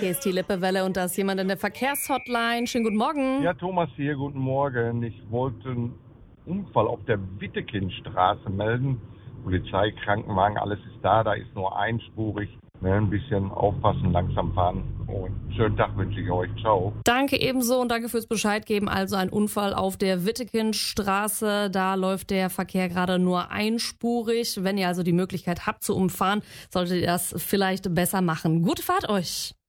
Hier ist die Lippewelle und da ist jemand in der Verkehrshotline. Schönen guten Morgen. Ja, Thomas hier, guten Morgen. Ich wollte einen Unfall auf der Wittekindstraße melden. Polizei, Krankenwagen, alles ist da ist nur einspurig. Ein bisschen aufpassen, langsam fahren. Und schönen Tag wünsche ich euch. Ciao. Danke ebenso und danke fürs Bescheid geben. Also ein Unfall auf der Wittekindstraße. Da läuft der Verkehr gerade nur einspurig. Wenn ihr also die Möglichkeit habt zu umfahren, solltet ihr das vielleicht besser machen. Gute Fahrt euch.